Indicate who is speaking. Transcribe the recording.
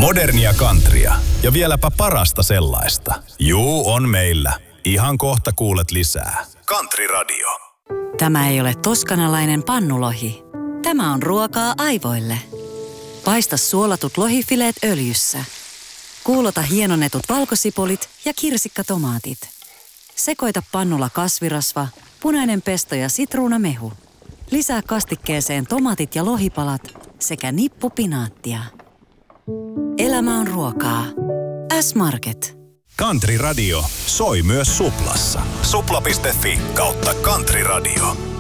Speaker 1: Modernia countrya ja vieläpä parasta sellaista. Juu, on meillä. Ihan kohta kuulet lisää. Country Radio.
Speaker 2: Tämä ei ole toskanalainen pannulohi. Tämä on ruokaa aivoille. Paista suolatut lohifileet öljyssä. Kuulota hienonnetut valkosipulit ja kirsikkatomaatit. Sekoita pannulla kasvirasva, punainen pesto ja sitruunamehu. Lisää kastikkeeseen tomaatit ja lohipalat sekä nippu pinaattia. Elämä on ruokaa. S-Market.
Speaker 1: Country Radio soi myös Suplassa. Supla.fi/Country Radio.